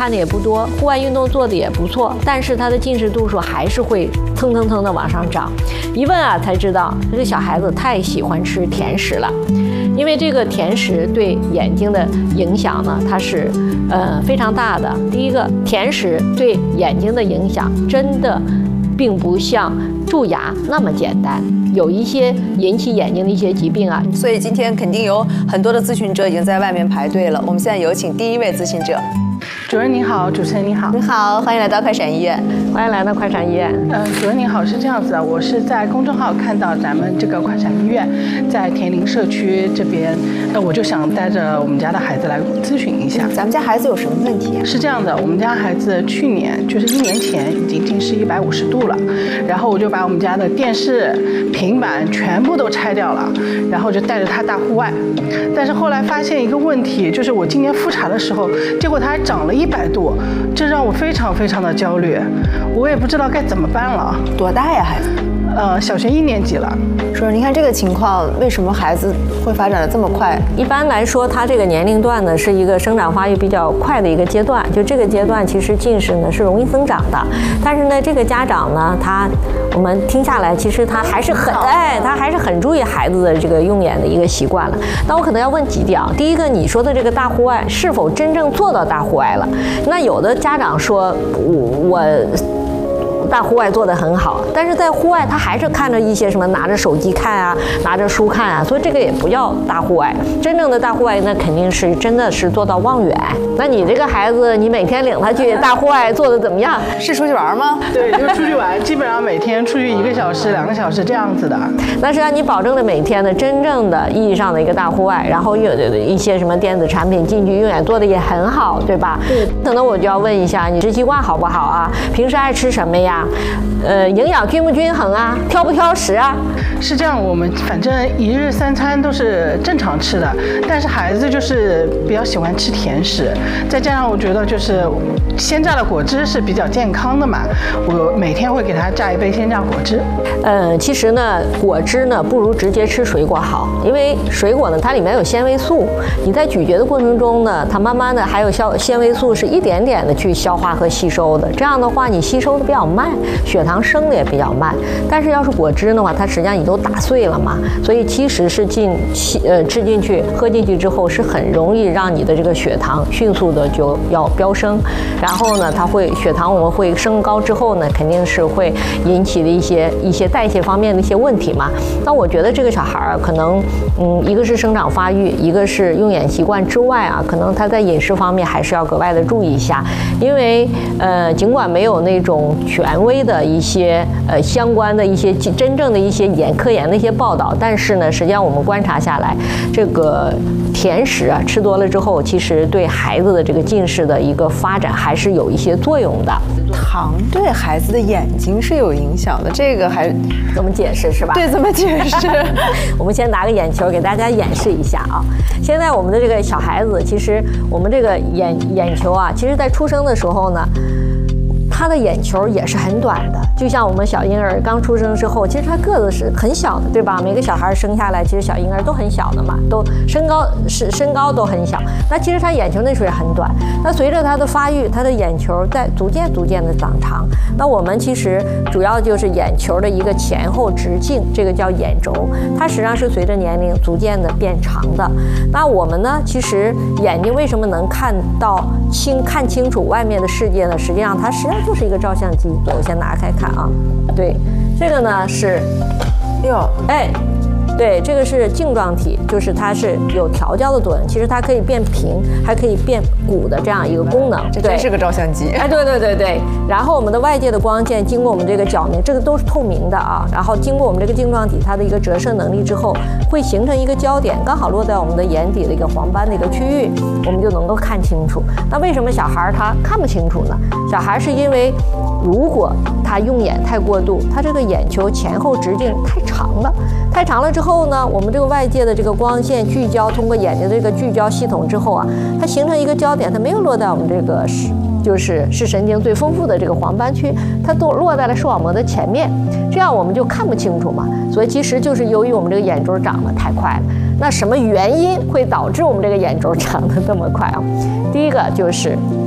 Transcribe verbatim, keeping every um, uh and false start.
看的也不多，户外运动做的也不错，但是他的近视度数还是会蹭蹭蹭的往上涨。一问啊才知道，这个小孩子太喜欢吃甜食了。因为这个甜食对眼睛的影响呢，它是呃非常大的。第一个，甜食对眼睛的影响真的并不像蛀牙那么简单，有一些引起眼睛的一些疾病啊。 所以今天肯定有很多的咨询者已经在外面排队了。我们现在有请第一位咨询者。 主任您好，主持人您好。 您好，欢迎来到快闪医院。 欢迎来到快闪医院。 嗯、呃，主任您好，是这样子的，我是在公众号看到咱们这个快闪医院在田林社区这边，那我就想带着我们家的孩子来咨询一下。 咱们家孩子有什么问题啊？ 是这样的，我们家孩子去年就是一年前已经近视一百五十度了，然后我就把我们家的电视、平板全部都拆掉了，然后就带着他大户外。但是后来发现一个问题，就是我今年复查的时候，结果他还长了一百度，这让我非常非常的焦虑，我也不知道该怎么办了。 多大呀，孩子？ 呃，小学一年级了。 说，您看这个情况，为什么孩子会发展的这么快？ 一般来说，他这个年龄段呢是一个生长发育比较快的一个阶段，就这个阶段其实近视呢是容易增长的。但是呢，这个家长呢，他我们听下来，其实他还是很哎，他还是很注意孩子的这个用眼的一个习惯了。那我可能要问几点啊？第一个，你说的这个大户外是否真正做到大户外了？那有的家长说，我我。大户外做得很好，但是在户外他还是看着一些什么拿着手机看啊，拿着书看啊，所以这个也不叫大户外。真正的大户外那肯定是真的是做到望远。那你这个孩子，你每天领他去大户外做的怎么样？ 是出去玩吗？ 对，就出去玩，基本上每天出去一个小时、两个小时这样子的。 那是让你保证了每天的真正的意义上的一个大户外，然后有的一些什么电子产品进去用眼做的也很好，对吧？对。可能我就要问一下，你吃习惯好不好啊？平时爱吃什么呀？呃，营养均不均衡啊？挑不挑食啊？ 是这样，我们反正一日三餐都是正常吃的，但是孩子就是比较喜欢吃甜食，再加上我觉得就是鲜榨的果汁是比较健康的嘛，我每天会给他榨一杯鲜榨果汁。 呃，其实呢，果汁呢不如直接吃水果好，因为水果呢它里面有纤维素，你在咀嚼的过程中呢，它慢慢的还有消纤维素是一点点的去消化和吸收的，这样的话你吸收的比较慢，血糖升的也比较慢。但是要是果汁的话，它实际上你都打碎了嘛，所以其实是进呃吃进去喝进去之后是很容易让你的这个血糖迅速的就要飙升，然后呢它会血糖我们会升高之后呢，肯定是会引起的一些一些代谢方面的一些问题嘛。那我觉得这个小孩儿可能嗯一个是生长发育，一个是用眼习惯之外啊，可能他在饮食方面还是要格外的注意一下，因为呃尽管没有那种权威的一些呃相关的一些真正的一些眼科研的一些报道，但是呢，实际上我们观察下来，这个甜食啊吃多了之后，其实对孩子的这个近视的一个发展还是有一些作用的。 糖对孩子的眼睛是有影响的，这个还怎么解释是吧？ 对，怎么解释？ 我们先拿个眼球给大家演示一下啊。现在我们的这个小孩子，其实我们这个眼眼球啊，其实在出生的时候呢，他的眼球也是很短的，就像我们小婴儿刚出生之后，其实他个子是很小的，对吧？每个小孩生下来，其实小婴儿都很小的嘛，都身高是身高都很小。那其实他眼球那时候也很短。那随着他的发育，他的眼球在逐渐逐渐的长长。那我们其实主要就是眼球的一个前后直径，这个叫眼轴，它实际上是随着年龄逐渐的变长的。那我们呢，其实眼睛为什么能看到清看清楚外面的世界呢？实际上它实际上就是一个照相机。我先拿开看啊，对，这个呢是， 哟， 哎。对，这个是镜状体，就是它是有调焦的作用，其实它可以变平，还可以变鼓的这样一个功能。 这真是个照相机。 哎，对对对对。然后我们的外界的光线经过我们这个角面，这个都是透明的啊。然后经过我们这个镜状体它的一个折射能力之后，会形成一个焦点，刚好落在我们的眼底的一个黄斑的一个区域，我们就能够看清楚。那为什么小孩他看不清楚呢？小孩是因为如果他用眼太过度，他这个眼球前后直径太长了，太长了之后呢，我们这个外界的这个光线聚焦，通过眼睛的这个聚焦系统之后啊，它形成一个焦点，它没有落在我们这个视，就是视神经最丰富的这个黄斑区，它都落在了视网膜的前面，这样我们就看不清楚嘛。所以其实就是由于我们这个眼轴长得太快了。那什么原因会导致我们这个眼轴长得这么快啊？第一个就是